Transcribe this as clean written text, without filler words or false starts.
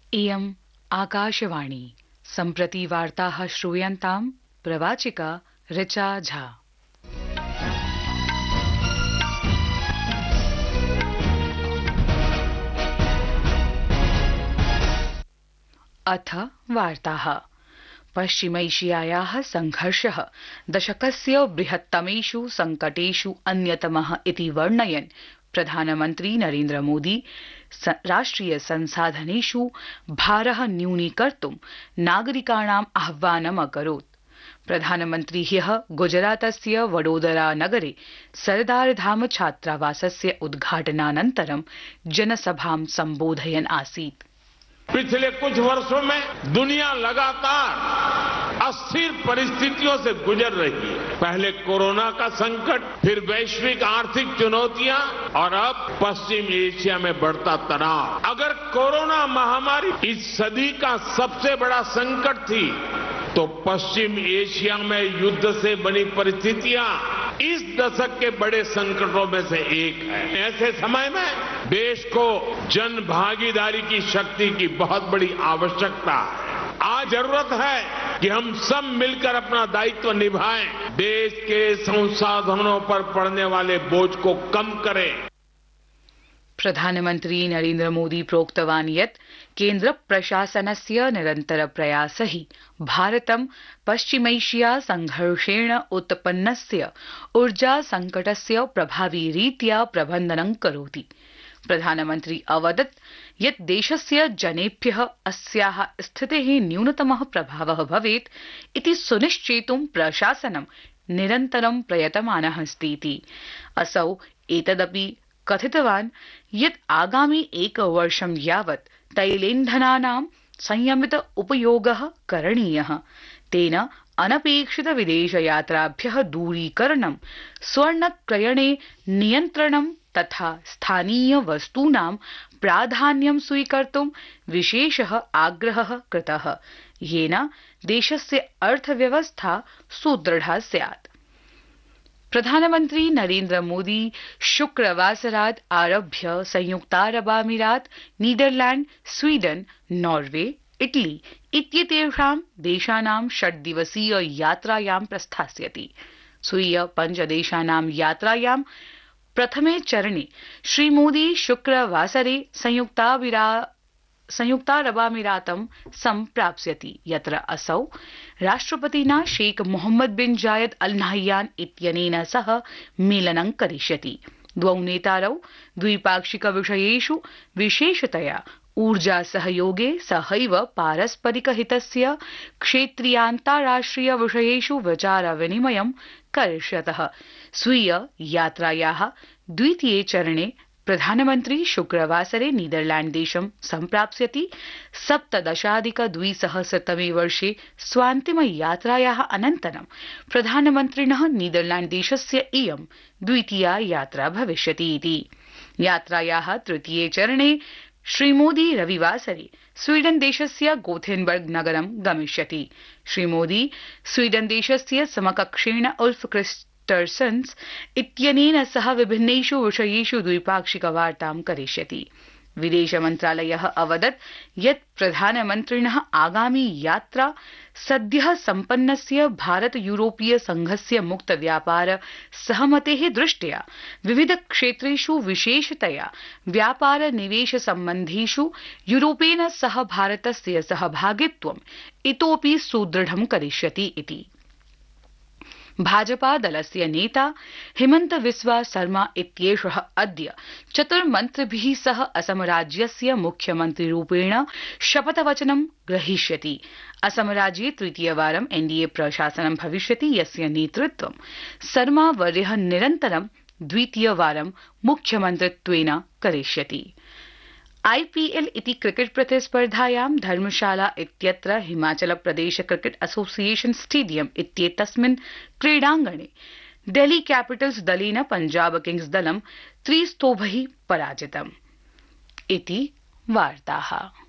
इयम् आकाशवाणी। सम्प्रति वार्ताः श्रूयन्ताम् प्रवाचिका ऋचा झा। अथ वार्ताः। पश्चिमैशियायाः संघर्षः दशकस्य बृहत्तमेषु संकटेषु अन्यतमः इति वर्णयन् प्रधानमन्त्री नरेन्द्र मोदी राष्ट्रिय संसाधनेषु भारः न्यूनीकर्तुं नागरिकाणाम् आह्वानम् अकरोत्। प्रधानमन्त्री ह्यः गुजरातस्य वडोदरा नगरे सरदारधाम छात्रावासस्य उद्घाटनानन्तरं जनसभां सम्बोधयन् आसीत्। पिछले कुछ वर्षों में दुनिया लगातार अस्थिर परिस्थितियों से गुजर रही है। पहले कोरोना का संकट, फिर वैश्विक आर्थिक चुनौतियां और अब पश्चिम एशिया में बढ़ता तनाव। अगर कोरोना महामारी इस सदी का सबसे बड़ा संकट थी, तो पश्चिम एशिया में युद्ध से बनी परिस्थितियां इस दशक के बड़े संकटों में से एक है। ऐसे समय में देश को जन भागीदारी की शक्ति की बहुत बड़ी आवश्यकता है। आज जरूरत है कि हम सब मिलकर अपना दायित्व निभाएं, देश के संसाधनों पर पड़ने वाले बोझ को कम करें। प्रधानमन्त्री नरेन्द्र मोदी प्रोक्तवान् यत् केन्द्र प्रशासनस्य निरन्तर प्रयासैः भारतं पश्चिमैशिया संघर्षेण उत्पन्नस्य ऊर्जा संकटस्य प्रभावी रीत्या प्रबन्धनं करोति। प्रधानमन्त्री अवदत् यत् देशस्य जनेभ्यः अस्याः स्थितेः न्यूनतमः प्रभावः भवेत् इति सुनिश्चेतुं प्रशासनं निरन्तरं प्रयतमानः अस्तीति। असौ एतदपि कथितवान् यत् आगामि एकवर्षं यावत् तैलेन्धनानां संयमित उपयोगः करणीयः। तेन अनपेक्षित विदेशयात्राभ्यः दूरीकरणं, स्वर्णक्रयणे नियन्त्रणं तथा स्थानीय वस्तूनां प्राधान्यं स्वीकर्तुं विशेषः आग्रहः कृतः, येन देशस्य अर्थव्यवस्था सुदृढा स्यात्। प्रधानमन्त्री नरेन्द्र मोदी शुक्रवासरात् आरभ्य संयुक्तारबामीरात, नीदरलैंड, स्वीडन, नॉर्वे, इटली इत्येतेषां देशानां 6 दिवसीय यात्रायां प्रस्थास्यति। स्वीय 5 देशानां यात्रायां प्रथमे चरणे श्रीमोदी शुक्रवासरे संयुक्तारबामीरातं सम्प्राप्स्यति, यत्र असौ राष्ट्रपतिना शेख मोहम्मद बिन जायद अल नाह्यान इत्यनेन सह मेलनं करिष्यति। द्वौ नेतारौ द्विपाक्षिक विषयेषु विशेषतया ऊर्जा सहयोगे सहैव पारस्परिक हितस्य क्षेत्रीयान्ताराष्ट्रिय विषयेषु विचार विनिमयं करिष्यतः। स्वीय यात्रायाः द्वितीये चरणे प्रधानमन्त्री शुक्रवासरे नीदरलैंड देशं सम्प्राप्स्यति। 17,200तमे वर्षे स्वान्तिम यात्रायाः अनन्तरं प्रधानमन्त्रिणः नीदरलैंड देशस्य इयं द्वितीया यात्रा भविष्यति इति। यात्रायाः तृतीये चरणे श्रीमोदी रविवासरे स्वीडन देशस्य गोथेनबर्ग नगरं गमिष्यति। श्रीमोदी स्वीडन देशस्य समकक्षेण उल्फ क्रिस्टर्सन्स इत्यनेन सह विभिन्नेषु विषयेषु द्विपाक्षिक वार्तां करिष्यति। विदेश मन्त्रालयः अवदत् यत् प्रधानमन्त्रिणः आगामी यात्रा सद्यः सम्पन्नस्य भारत यूरोपीय संघस्य मुक्त व्यापार सहमतेः दृष्ट्या विविध क्षेत्रेषु विशेषतया व्यापार निवेश सम्बन्धेषु यूरोपेन सह भारतस्य सहभागित्वं इतोपि सुदृढं करिष्यति इति। भाजपा दलस्य नेता हिमन्त बिस्वा शर्मा इत्येषः अद्य चतुर्मन्त्रिभिः सह असम राज्यस्य मुख्यमन्त्रिरूपेण शपथवचनं ग्रहीष्यति। असम राज्ये तृतीयवारं एनडीए प्रशासनं भविष्यति, यस्य नेतृत्वं शर्मा वर्यः निरन्तरं द्वितीयवारं मुख्यमन्त्रित्वेन करिष्यति। आईपीएल इति क्रिकेट प्रतिस्पर्धायां धर्मशाला इत्यत्र Himachal Pradesh cricket association stadium इत्येतस्मिन् क्रीडाङ्गणे डेल्ही कैपिटल्स दलेन पंजाब किंग्स दलं 3-0 पराजितम् इति वार्ताः।